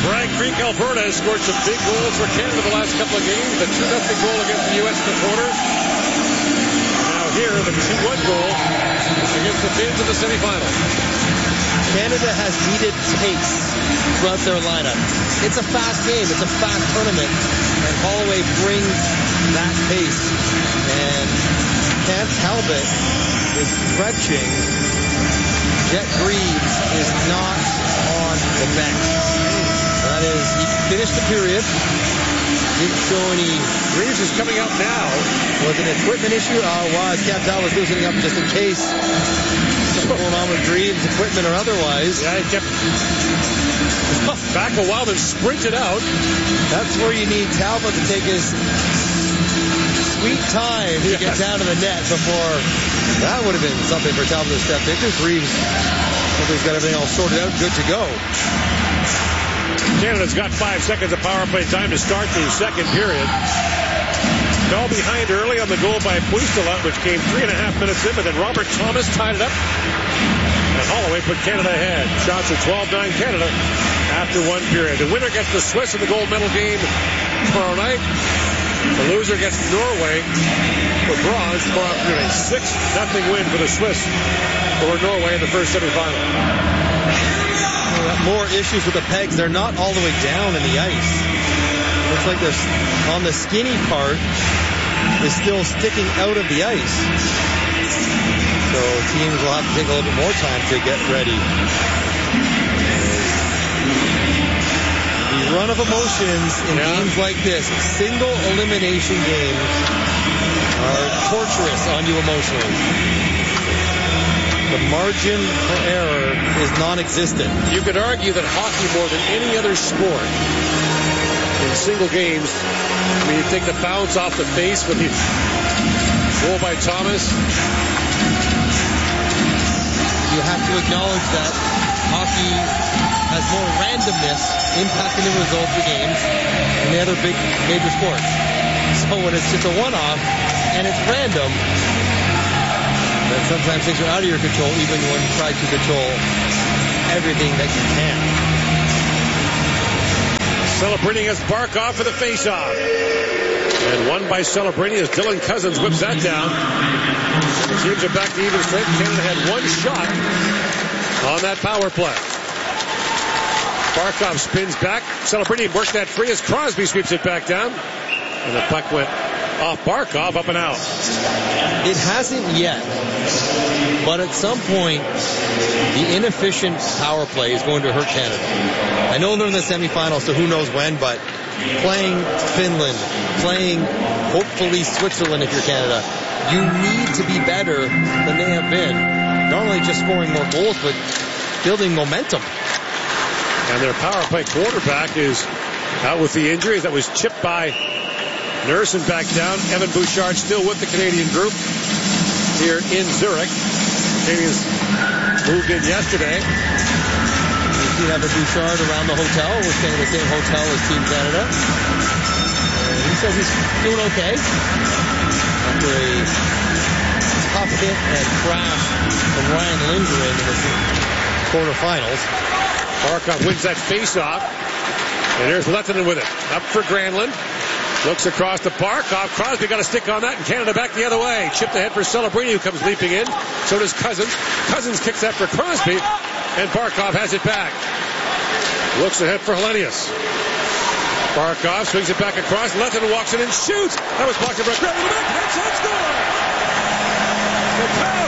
Bragg Creek, Alberta has scored some big goals for Canada the last couple of games. The 2-0 goal against the U.S. in the quarter. Now here, the 2-1 goal against the Finns in the semifinal. Canada has needed pace throughout their lineup. It's a fast game. It's a fast tournament. And Holloway brings that pace. And Cam Talbot is stretching. Jet Greaves is not on the bench. That is, he finished the period. Didn't show any. Greaves is coming out now. Was it an equipment issue? Was Cam Talbot loosening up just in case? What's going on with Greaves, equipment or otherwise? Yeah, he kept back a while and sprinted out. That's where you need Talbot to take his sweet time to get down to the net before. That would have been something for Talbot to step into. Greaves, he's got everything all sorted out, good to go. Canada's got 5 seconds of power play time to start the second period. Fell behind early on the goal by Puistila, which came 3.5 minutes in, but then Robert Thomas tied it up. And Holloway put Canada ahead. Shots are 12-9 Canada after one period. The winner gets the Swiss in the gold medal game tomorrow night. The loser gets Norway for bronze tomorrow afternoon. 6-0 win for the Swiss over Norway in the first semifinal. More issues with the pegs. They're not all the way down in the ice. Looks like they're on the skinny part is still sticking out of the ice. So teams will have to take a little bit more time to get ready. The run of emotions in games like this, single elimination games, are torturous on you emotionally. The margin for error is non-existent. You could argue that hockey, more than any other sport, in single games, I mean, you take the bounce off the face with the goal by Thomas. You have to acknowledge that hockey has more randomness impacting the results of games than the other big major sports. So when it's just a one-off and it's random, that sometimes takes you out of your control, even when you try to control everything that you can. Celebrini has Barkov for the face-off. And won by Celebrini as Dylan Cousins whips that down. The teams are back to even strength. Canada had one shot on that power play. Barkov spins back. Celebrini worked that free as Crosby sweeps it back down. And the puck went off Barkov, up and out. It hasn't yet, but at some point, the inefficient power play is going to hurt Canada. I know they're in the semifinals, so who knows when, but playing Finland, playing hopefully Switzerland if you're Canada, you need to be better than they have been. Not only just scoring more goals, but building momentum. And their power play quarterback is out with the injuries. That was chipped by Nurse and back down. Evan Bouchard still with the Canadian group here in Zurich. Canadians moved in yesterday. You see Evan Bouchard around the hotel. We're staying in the same hotel as Team Canada. He says he's doing okay after a tough hit and crash from Ryan Lindgren in the quarterfinals. Barkov wins that face-off. And there's Lehtinen with it. Up for Granlund. Looks across to Barkov. Crosby got a stick on that, and Canada back the other way. Chipped ahead for Celebrini, who comes leaping in. So does Cousins. Cousins kicks that for Crosby, and Barkov has it back. Looks ahead for Helenius. Barkov swings it back across. Lehtinen walks in and shoots. That was blocked by Granlund. Heads on score. The